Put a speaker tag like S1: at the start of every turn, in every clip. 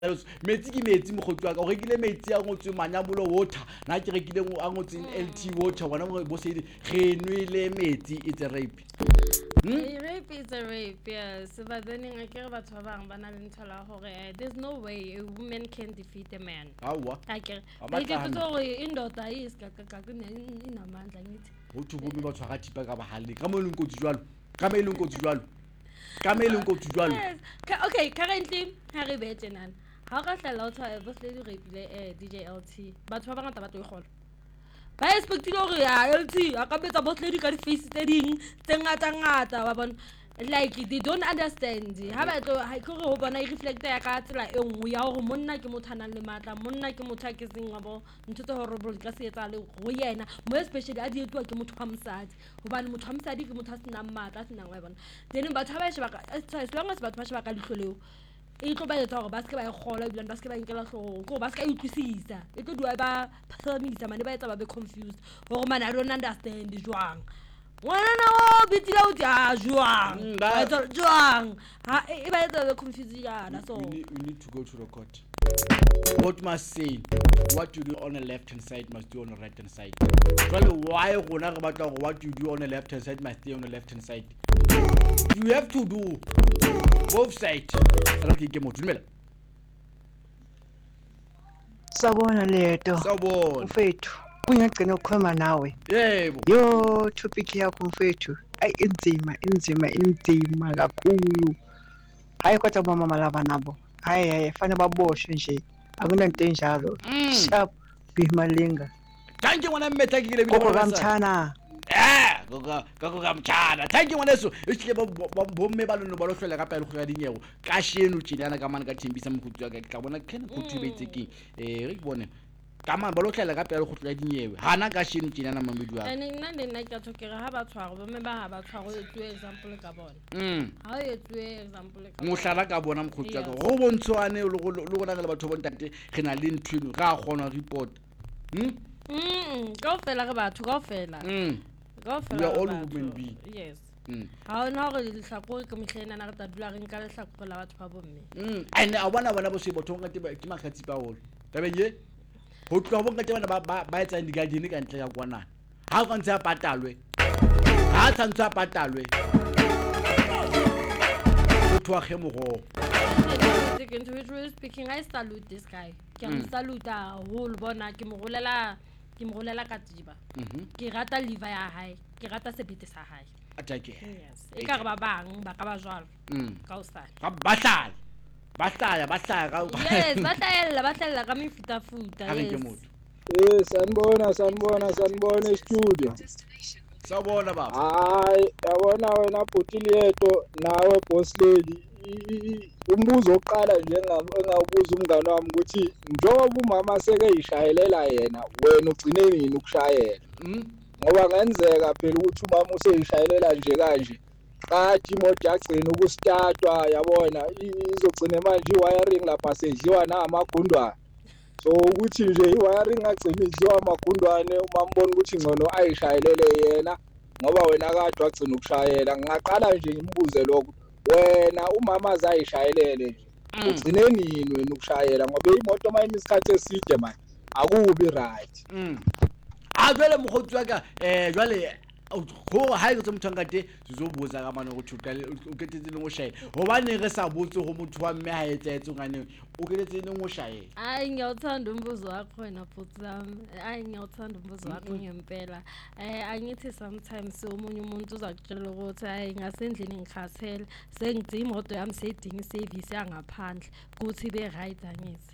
S1: metsi ke metsi mogotsi wa ka o rekile metsi a ngotswe Manyabolo water na ke rekile a ngotseng LT water wana bo se re nwele metsi it's a rape.
S2: Rape is a rape, yes. But then I care about there's no way a woman can defeat a man. I care. They get to in daughter is in a man like it.
S1: Go to go ba tshwara tipa ka bahale ka mo leng kotsi jwalo ka me leng kotsi jwalo ka me leng kotsi jwalo.
S2: Okay, currently Harry Betenan how ka hlela o tshwa boss lady rapile DJ LT batho ba bangata ba tlo ikgola ba expect gore ya LT a ka betsa boss lady ka di face tse ding tse ngata wa bona like they don't understand ha ba tlo ha go go bona I reflect ya ka tsela e nngwe ya gore monna ke mothanang le matla monna ke motho a ke seng ngabo ntse tse horrible ka se etsa le go yena mo especially a di etwa ke motho wa mosadi hobane motho wa mosadi ke motho a senang matla a senang wa bona then batho ba sheba as long as batho ba sheba ka dihloleo e tlo ba etsa gore ba se ba ikgola ebile ba se ba inkela hlogo go ba se ka utlwisisa e tlo dua ba phamisa mane ba etsa ba be confused gore man I don't understand jwang wana no bitila o dia jwang ba etsa jwang ha e ba etsa be confused yana so
S1: we need to go to the court. What must say what you do on the left hand side must do on the right hand side. Well, why gona re batla go what you do on the left hand side must stay on the left hand side. You have to do both sides. Alaki ke motho dumela.
S3: Sawubona Leto.
S1: Sawubona.
S3: Mfethu. Kungagcina ukukhuluma nawe.
S1: Yebo.
S3: Yo topic yakho mfethu. Ay inzima kakhulu. Hayi kodwa bomama laba nabo. Hayi fanele baboshwe nje. Akunanto enjalo. Sharp bimalinga.
S1: Thank you wana mmetha kile
S3: bile. Kokho kamthana.
S1: Kokho kamthana. Thank you wana so. Isike bomme ba lona ba lo hlola ka pele go ga dinyego. Ka sheno tjena ka mana ka thimbisa mokhutswa ka tla bona kena go thibetse ke re bone ka mana ba lo hlola ka pele go tlola dinyewe hana ka sheno tjena na mamedi wa
S2: nna le nna ke tshokera ha ba tshwaro bomme ba ha ba tshwaro e twe example ka bona ha e twe example ka
S1: mohlala ka bona mokhutswa ka go bontshwane le go na le batho ba ntate re na le nthweno ga gona report
S2: go fela ga batho go fela
S1: we are all human beings.
S2: Yes. Ha ona go le hlakore ke mehlena na re ta dula re nka le hlakore la batho ba bomme
S1: and a bona bo se botho ngate ba ke makgatsi pa hole tabenge go tloa bo ngate bana ba etsa digadini ka ntle ya kwana ha go ntse a patalwe ha tshantse a patalwe go a khemoro
S2: speaking I salute this guy ke mo saluta whole bona ke mo rolela ka tsiba ke rata liver ya hae ke rata sebete sa hae
S1: atake
S2: yes e ka ba bang ba ka ba jwalo ka o sa
S1: ba hlaya ka
S2: yes ba hlaya ka mefutafuta
S4: yes sanibona studio
S1: sawubona baba
S4: hayi yabona wena Bhutilieto nawe boss lady umbuzo oqala nje engawubuza umngane wami ukuthi njoba umama seke yishayelela yena wena ugcine nini ukushayela ngoba ngenzeka phela ukuthi umama useyishayelela nje kanje qathi imoto yagcina ukustartwa yabona izogcina manje iwiring lapha sedliwa na amagundwane so ukuthi nje iwiring agcina idliwa amagundwane umambona ukuthi ngcono ayishayelele yena ngoba wena kade wagcina ukushayela ngaqala nje ngimbuze lokho wena umama azayishayelele nje ugcine nini wena ukushayela ngoba imoto mayini isikhathi eside manje akubi right
S1: jwale mogotsi wa ka jwale go ha ke tsomthangate zizobuza ka mana go thutale o ketetse le go shaela gobane re sa botse go motho wa mme ha etsaetse ngane o ketetse le go shaela
S2: ai ngiyawuthanda umbuzo wakho wena futhi ai ngiyawuthanda umbuzo wakho ngempela angithi sometimes umunye umuntu uzakutshela ukuthi ai ngasendlini ngikhathele sengithi imoto yami seyidinga service yangaphandle kuthi be right angithi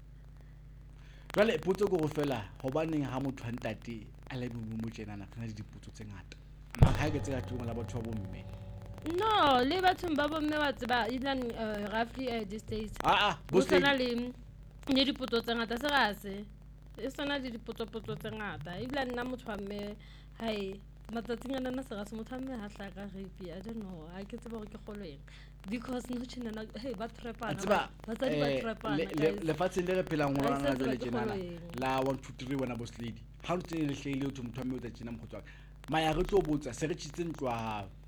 S1: jwale potso go fela gobane ha motho wa ntate a le mo tjena na kana dipotso tse ngata ha ke tse ka tuma la batho ba bomme
S2: no le batho ba bomme ba tseba ilan roughly these days
S1: bosana
S2: le dipotso tse ngata se ga se e sona le dipotso tse ngata ilan nna motho wa mme hai matsatsing ana na se ga se motho wa mme ha hla ka rape I don't know ha ke tseba gore ke golo eng because no china na hey ba trapana ba tsa di ba trapana
S1: le fatshe le re phelang go rana jole tjena la 1 2 3 wena boss lady ha o tsene le hlele o motho wa mme o tsa tjena mkhotsa maya re tlo botsa se re tshitse ntwa ha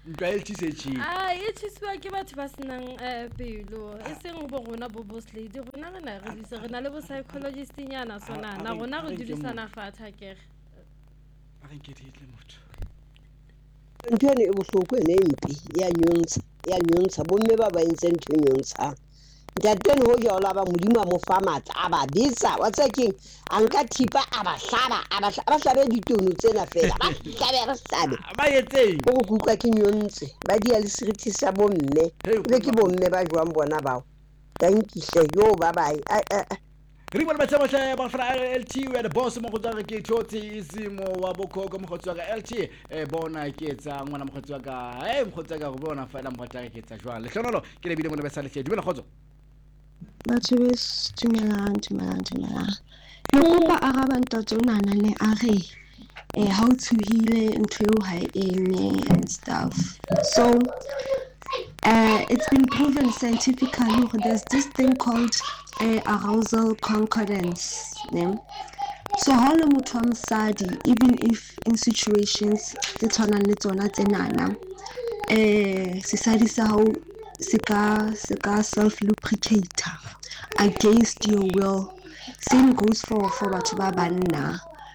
S1: ntwa LT se tshi
S2: e tshisiwa ke batho ba senang pelo e seng bo rona bo bosledi rona re na le bo psychologist nyana sonana rona re dudisana fatha kere
S1: a re nketile motho
S5: ntho ene e bohloko ene mpi ya nyontsha bomme ba ba entse ntho e nyontshang ntatene ho jola ba modimo a mo fa matla a ba bitsa wa tsekeng a nka thipa a ba hlabe ditonu tsena fela ba hlabe
S1: ba etseng
S5: go kutlwa ke nyontse ba dia le seriti sa bomme be ke bomme ba jwang bona bao tankihle yo ba bai
S1: re bona batho ba fra LT we the boss mo go tswa ke thotse isimo wa bokoko mo go tswa ka LT bona ke etsa ngwana mo go tswa ka mo go tswa ka go bona fela mo go tswa ke etsa jwang le hlonolo ke le bile mo le besale tse dumela khotso
S6: batho bes dumelang le kopa araba ntate o nana ne a re how to heal ntho eo ha eme and stuff so it's been proven scientifically that there's this thing called arousal concordance so how le motho wa mosadi even if in situations tse tshwanang le tsona tsenana sesadi sa hao se ka self lubricator against your will. Same goes for batho ba banna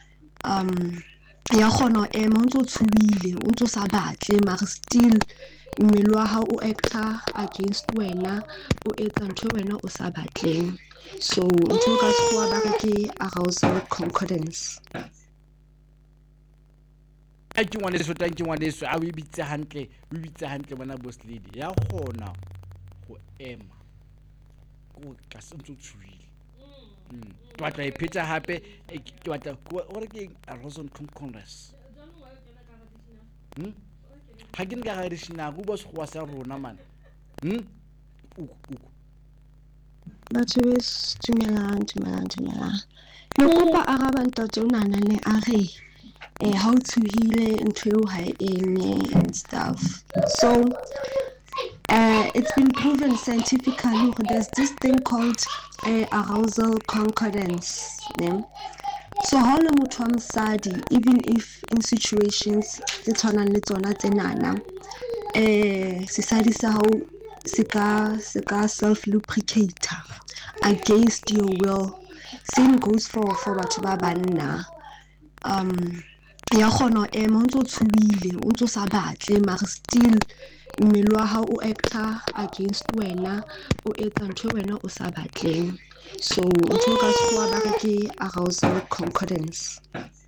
S6: ya kgona ema ntse o tshubile o ntse sa batle mara still mmele wa hao o acta against wena o etsa ntho wena o sa batleng so ntho ka sekgowa ba re ke arousal concordance
S1: ke ngwane so a o bitse hantle bona boss lady ya kgona go ema go ka sentse tshwile ke batla e phetsa hape ke batla gore ke arousal concordance ha ke nka ga dishina go boss go sa rona man
S6: batho bes dumelang le kopa araba ntate o nana ne a re how to heal ntho eo ha eme and stuff so it's been proven scientifically that there's this thing called arousal concordance so how le motho wa mosadi even if in situations tse tshwanang le tsona tsenana sesadi sa hao se ka self lubricator against your will same goes for batho ba banna ya kgona ema ntse o tshubile o ntse sa batle mara still mmele wa hao o acta against wena o etsa ntho wena o sa batleng so ntho ka sekgowa ba re ke arousal concordance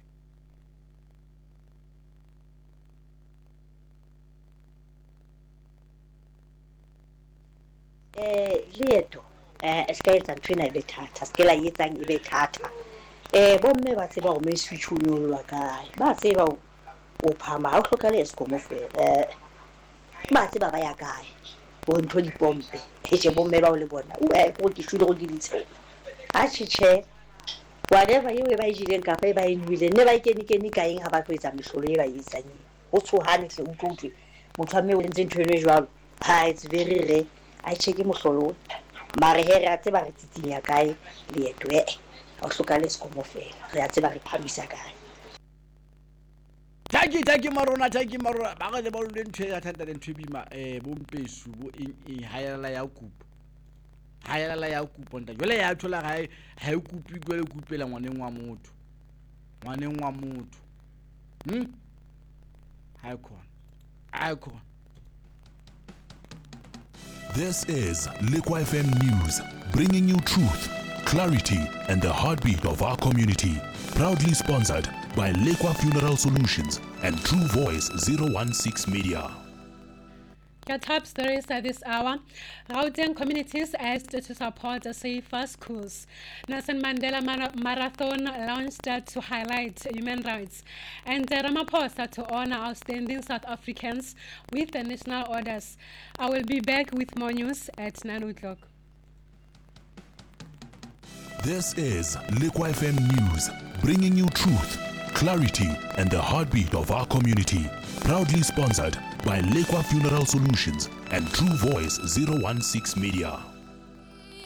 S7: leeto ska etsa ntho ena e be thata ska la etsang e be thata bomme ba tseba go meswitch o nyolwa kae ba tseba o phama ha o hloka le eskomo fela ba tseba ba ya kae o ntho di pompe je bomme ba o le bona o ke shule go di ditse a tshithe whatever you ba jileng ka ba e nwile ne ba ikeni kaeng ha ba tlo etsa mehlolo e ba etsang o tshohane tle o tlotwe motho a me o ntse ntho eno jwalo it's very rare a cheke mohlolo mare he re a tseba re tsitsinya kae leeto o hloka le sekomo fela re a tseba re phamisa kae
S1: taki marona ba ga le ba le ntho ya thata le ntho bima bompesu bo eng haela ya kupo nta jole ya thola ga ha ikupi go le kupela ngwaneng wa motho icon.
S8: This is Lekwa FM News, bringing you truth, clarity, and the heartbeat of our community. Proudly sponsored by Lekwa Funeral Solutions and True Voice 016 Media.
S9: Your top stories at this hour. Gauteng communities asked to support safer schools. Nelson Mandela Marathon launched to highlight human rights. And Ramaphosa to honor outstanding South Africans with the national orders. I will be back with more news at 9 o'clock.
S8: This is Lekwa FM News, bringing you truth, clarity, and the heartbeat of our community. Proudly sponsored by Lekwa Funeral Solutions and True Voice 016 Media.